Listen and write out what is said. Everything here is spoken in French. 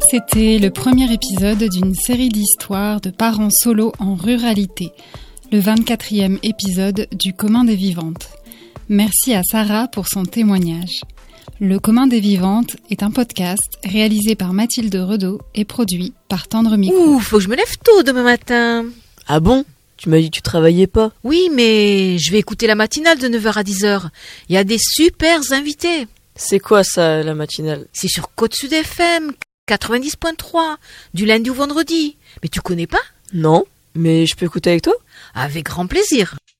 C'était le premier épisode d'une série d'histoires de parents solos en ruralité, le 24e épisode du Commun des Vivantes. Merci à Sarah pour son témoignage. Le Commun des Vivantes est un podcast réalisé par Mathilde Redaud et produit par Tendre Micro. Ouh, faut que je me lève tôt demain matin. Ah bon ? Tu m'as dit que tu travaillais pas. Oui, mais je vais écouter la matinale de 9h à 10h. Il y a des super invités. C'est quoi ça, la matinale ? C'est sur Côte Sud FM, 90.3, du lundi au vendredi. Mais tu connais pas ? Non, mais je peux écouter avec toi ? Avec grand plaisir.